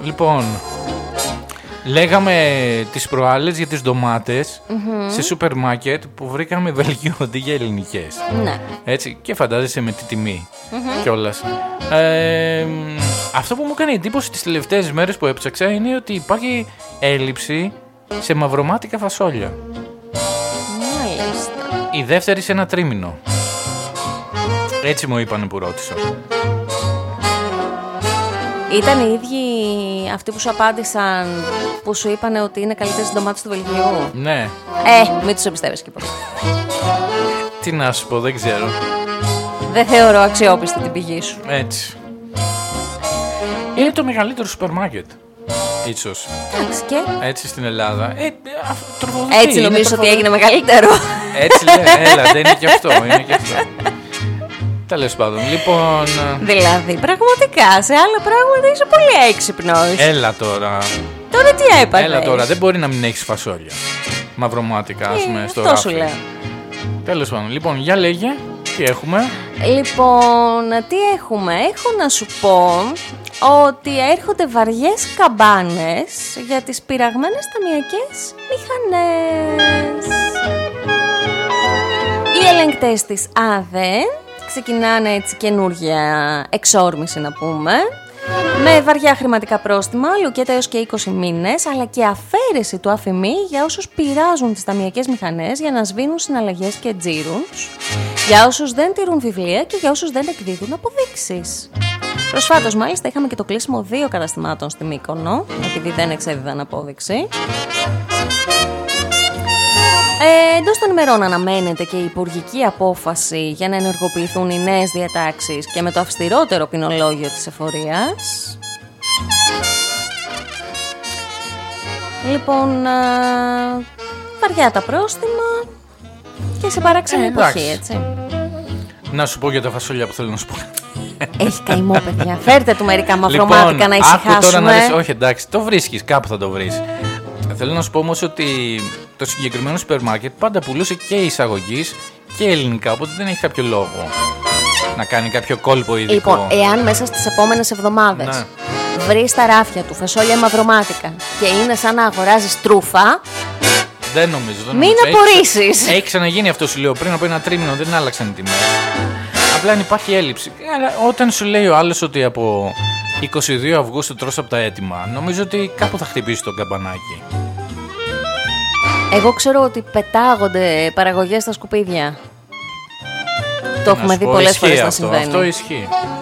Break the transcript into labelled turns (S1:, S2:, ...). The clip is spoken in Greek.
S1: Λοιπόν, λέγαμε τις προάλλες για τις ντομάτες σε σούπερ μάρκετ που βρήκαμε Βελγίου αντί για ελληνικές.
S2: Ναι.
S1: Έτσι, και φαντάζεσαι με τι τιμή κιόλας. Αυτό που μου έκανε εντύπωση τις τελευταίες μέρες που έψαξα είναι ότι υπάρχει έλλειψη σε μαυρομάτικα φασόλια.
S2: Μάλιστα.
S1: Η δεύτερη σε ένα τρίμηνο. Έτσι μου είπανε που ρώτησα.
S2: Ήταν οι ίδιοι αυτοί που σου απάντησαν, που σου είπανε ότι είναι καλύτερες οι ντομάτες του Βελγίου?
S1: Ναι.
S2: Μην τους εμπιστεύεσαι και πολύ.
S1: Τι να σου πω, δεν ξέρω.
S2: Δεν θεωρώ αξιόπιστη την πηγή σου.
S1: Έτσι. Είναι το μεγαλύτερο σούπερ μάρκετ. Ίσως.
S2: Εντάξει και.
S1: Έτσι στην Ελλάδα.
S2: Έτσι νομίζω ότι έγινε μεγαλύτερο.
S1: Έτσι λέει, έλα, δεν είναι και αυτό. Είναι και αυτό. Τέλος πάντων, λοιπόν.
S2: Δηλαδή, πραγματικά σε άλλα πράγματα είσαι πολύ έξυπνος.
S1: Έλα τώρα.
S2: Τώρα τι έπαθες?
S1: Έλα τώρα, δεν μπορεί να μην έχεις φασόλια. Μαυρομάτικα, ας πούμε, στο
S2: αυτό
S1: ράφι.
S2: σου λέω.
S1: Τέλος πάντων, λοιπόν, για λέγε, τι έχουμε.
S2: Λοιπόν, τι έχουμε? Έχω να σου πω ότι έρχονται βαριές καμπάνες για τις πειραγμένες ταμιακές μηχανές. Οι ελεγκτές της ΑΔΕ ξεκινάνε έτσι καινούργια εξόρμηση, να πούμε, με βαριά χρηματικά πρόστιμα, λουκέτα έως και 20 μήνες, αλλά και αφαίρεση του ΑΦΜΗ για όσους πειράζουν τις ταμιακές μηχανές για να σβήνουν συναλλαγές και τζίρους, για όσους δεν τηρούν βιβλία και για όσους δεν εκδίδουν αποδείξεις. Προσφάτως μάλιστα είχαμε και το κλείσιμο 2 καταστημάτων στη Μύκονο, επειδή δεν εξέδιδαν απόδειξη. Εντός των ημερών αναμένεται και η υπουργική απόφαση για να ενεργοποιηθούν οι νέες διατάξεις και με το αυστηρότερο ποινολόγιο της εφορίας. Λοιπόν, βαριά τα πρόστιμα και σε παράξενη εποχή, έτσι.
S1: Να σου πω για τα φασόλια που θέλω να σου πω.
S2: Έχει καημό, παιδιά. Φέρτε του μερικά μαυρομάτικα,
S1: λοιπόν,
S2: να ησυχάσουμε.
S1: Τώρα να λες, όχι, εντάξει, το βρίσκεις, κάπου θα το βρεις. Θέλω να σου πω όμως ότι το συγκεκριμένο σούπερ μάρκετ πάντα πουλούσε και εισαγωγής και ελληνικά, οπότε δεν έχει κάποιο λόγο να κάνει κάποιο κόλπο ειδικό.
S2: Λοιπόν, εάν μέσα στις επόμενες εβδομάδες βρεις τα ράφια του φασόλια μαυρομάτικα και είναι σαν να αγοράζεις τρούφα,
S1: δεν νομίζω.
S2: Μην απορρίσεις.
S1: Έχει ξαναγίνει αυτό, σου λέω, πριν από ένα τρίμηνο, δεν άλλαξαν οι τιμές. Απλά αν υπάρχει έλλειψη. Αλλά όταν σου λέει ο άλλος ότι από 22 Αυγούστου τρως από τα έτοιμα, νομίζω ότι κάπου θα χτυπήσει το καμπανάκι.
S2: Εγώ ξέρω ότι πετάγονται παραγωγές στα σκουπίδια. Το έχουμε δει πολλές φορές να συμβαίνει.
S1: Αυτό ισχύει.